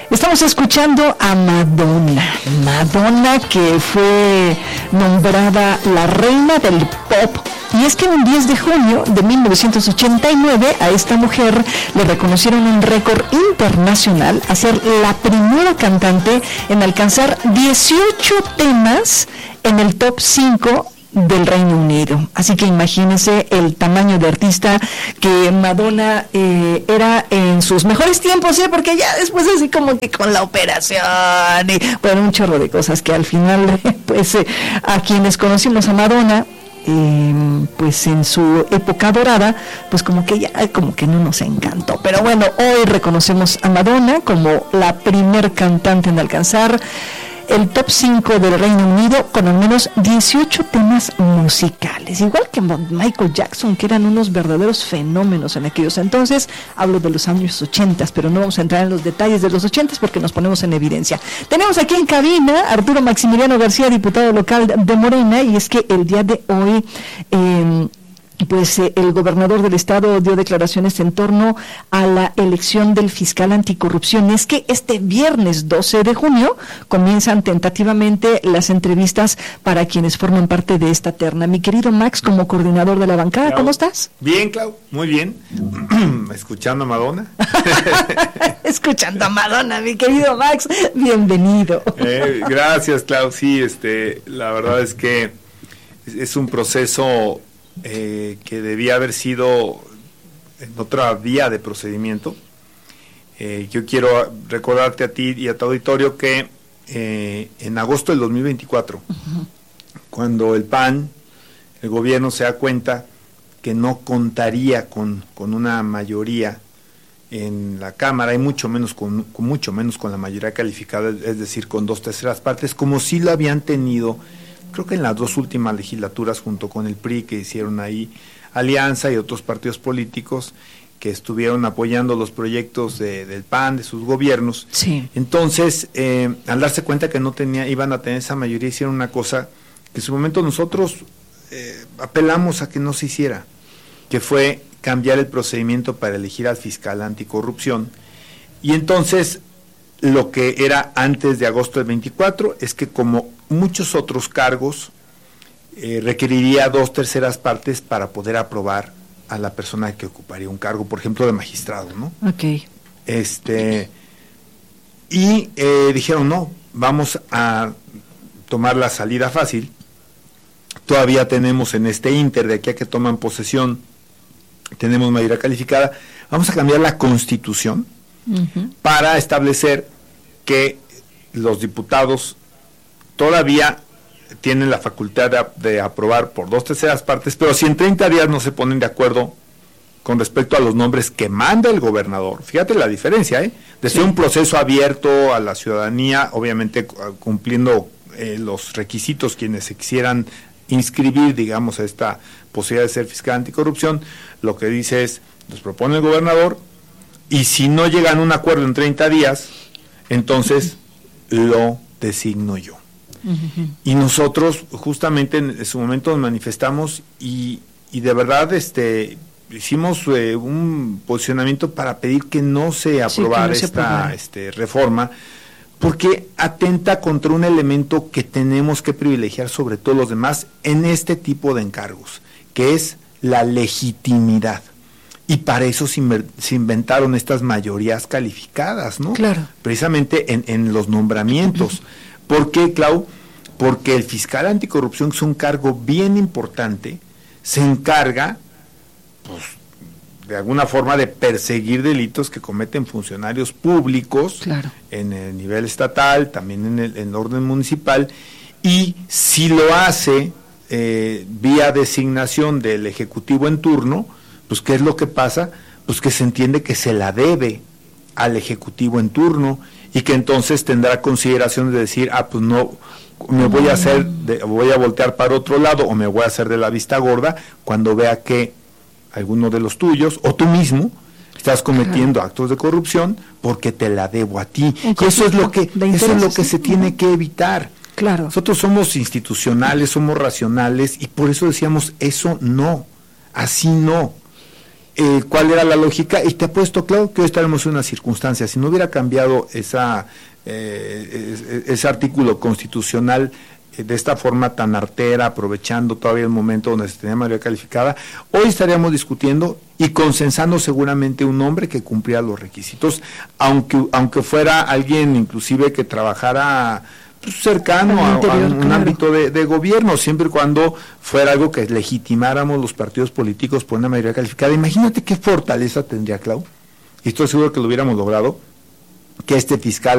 Estamos escuchando a Madonna, que fue nombrada la reina del pop. Y es que un 10 de junio de 1989 a esta mujer le reconocieron un récord internacional a ser la primera cantante en alcanzar 18 temas en el top 5 del Reino Unido. Así que imagínense el tamaño de artista que Madonna era en sus mejores tiempos, porque ya después así como que con la operación y bueno, un chorro de cosas que al final pues a quienes conocimos a Madonna pues en su época dorada, pues como que ya como que no nos encantó. Pero bueno, hoy reconocemos a Madonna como la primer cantante en alcanzar el top 5 del Reino Unido con al menos 18 temas musicales, igual que Michael Jackson, que eran unos verdaderos fenómenos en aquellos entonces. Hablo de los años 80, pero no vamos a entrar en los detalles de los 80 porque nos ponemos en evidencia. Tenemos aquí en cabina Arturo Maximiliano García, diputado local de Morena, y es que el día de hoy el gobernador del estado dio declaraciones en torno a la elección del fiscal anticorrupción. Es que este viernes 12 de junio comienzan tentativamente las entrevistas para quienes forman parte de esta terna. Mi querido Max, como coordinador de la bancada, Clau, ¿cómo estás? Bien, Clau, muy bien. Escuchando a Madonna. Escuchando a Madonna, mi querido Max, bienvenido. Gracias, Clau. Sí, la verdad es que es un proceso que debía haber sido en otra vía de procedimiento. Yo quiero recordarte a ti y a tu auditorio que en agosto del 2024, cuando el PAN, el gobierno, se da cuenta que no contaría con una mayoría en la Cámara, y mucho menos con la mayoría calificada, es decir, con 2/3 partes, como si lo habían tenido, creo que en las dos últimas legislaturas, junto con el PRI, que hicieron ahí alianza, y otros partidos políticos que estuvieron apoyando los proyectos del PAN, de sus gobiernos. Sí. Entonces, al darse cuenta que iban a tener esa mayoría, hicieron una cosa que en su momento nosotros apelamos a que no se hiciera, que fue cambiar el procedimiento para elegir al fiscal anticorrupción. Y entonces, lo que era antes de agosto del 24 es que, como muchos otros cargos, requeriría 2/3 partes para poder aprobar a la persona que ocuparía un cargo, por ejemplo, de magistrado, ¿no? Okay. Dijeron, no, vamos a tomar la salida fácil. Todavía tenemos en este ínter, de aquí a que toman posesión, tenemos mayoría calificada. Vamos a cambiar la Constitución para establecer que los diputados todavía tienen la facultad de aprobar por 2/3 partes, pero si en 30 días no se ponen de acuerdo con respecto a los nombres que manda el gobernador, fíjate la diferencia, de ser un proceso abierto a la ciudadanía, obviamente cumpliendo los requisitos quienes se quisieran inscribir, digamos, a esta posibilidad de ser fiscal anticorrupción. Lo que dice es, los propone el gobernador, y si no llegan a un acuerdo en 30 días, entonces lo designo yo. Y nosotros justamente en su momento nos manifestamos y de verdad hicimos un posicionamiento para pedir que no se aprobara esta reforma, porque atenta contra un elemento que tenemos que privilegiar sobre todos los demás en este tipo de encargos, que es la legitimidad. Y para eso se inventaron estas mayorías calificadas, ¿no? Claro. Precisamente en los nombramientos. ¿Por qué, Clau? Porque el fiscal anticorrupción, que es un cargo bien importante, se encarga, pues, de alguna forma, de perseguir delitos que cometen funcionarios públicos, claro, en el nivel estatal, también en el orden municipal, y si lo hace vía designación del ejecutivo en turno, pues ¿qué es lo que pasa? Pues que se entiende que se la debe al ejecutivo en turno, y que entonces tendrá consideración de decir, pues no, me voy a voltear para otro lado, o me voy a hacer de la vista gorda cuando vea que alguno de los tuyos, o tú mismo, estás cometiendo actos de corrupción porque te la debo a ti. Y eso es lo que se tiene que evitar. Claro. Nosotros somos institucionales, somos racionales, y por eso decíamos, eso no, así no. cuál era la lógica, y te apuesto, Clau, que hoy estaremos en una circunstancia, si no hubiera cambiado ese artículo constitucional de esta forma tan artera, aprovechando todavía el momento donde se tenía mayoría calificada, hoy estaríamos discutiendo y consensando seguramente un hombre que cumplía los requisitos, aunque fuera alguien inclusive que trabajara cercano a un ámbito de gobierno, siempre y cuando fuera algo que legitimáramos los partidos políticos por una mayoría calificada. Imagínate qué fortaleza tendría, Clau, y estoy seguro que lo hubiéramos logrado, que este fiscal